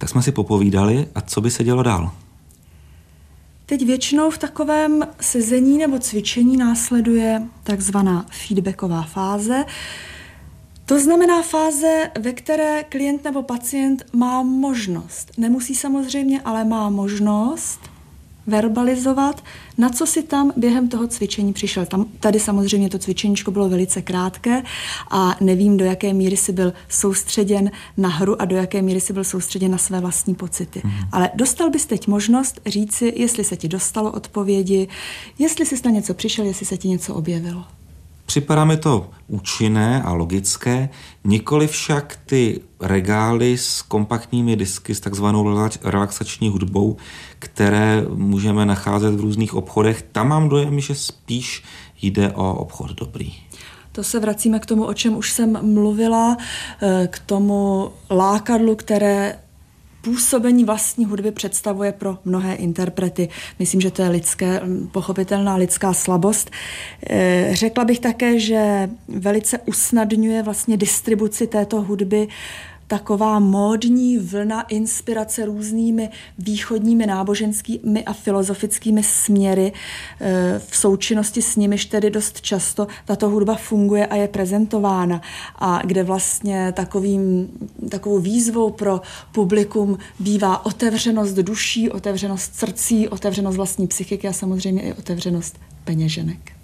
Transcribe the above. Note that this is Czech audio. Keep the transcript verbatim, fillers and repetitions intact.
Tak jsme si popovídali a co by se dělo dál? Teď většinou v takovém sezení nebo cvičení následuje takzvaná feedbacková fáze. To znamená fáze, ve které klient nebo pacient má možnost, nemusí samozřejmě, ale má možnost verbalizovat, na co si tam během toho cvičení přišel. Tam, tady samozřejmě to cvičeníčko bylo velice krátké a nevím, do jaké míry si byl soustředěn na hru a do jaké míry si byl soustředěn na své vlastní pocity. Mm. Ale dostal bys teď možnost říci, jestli se ti dostalo odpovědi, jestli jsi na něco přišel, jestli se ti něco objevilo. Připadá mi to účinné a logické, nikoli však ty regály s kompaktními disky s takzvanou relaxační hudbou, které můžeme nacházet v různých obchodech. Tam mám dojem, že spíš jde o obchod dobrý. To se vracíme k tomu, o čem už jsem mluvila, k tomu lákadlu, které působení vlastní hudby představuje pro mnohé interprety. Myslím, že to je lidské, pochopitelná lidská slabost. Řekla bych také, že velice usnadňuje vlastně distribuci této hudby taková módní vlna inspirace různými východními náboženskými a filozofickými směry. V součinnosti s nimiž tedy dost často tato hudba funguje a je prezentována. A kde vlastně takovým, takovou výzvou pro publikum bývá otevřenost duší, otevřenost srdcí, otevřenost vlastní psychiky a samozřejmě i otevřenost peněženek.